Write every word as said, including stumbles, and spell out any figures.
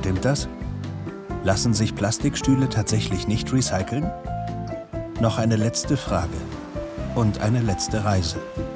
Stimmt das? Lassen sich Plastikstühle tatsächlich nicht recyceln? Noch eine letzte Frage und eine letzte Reise.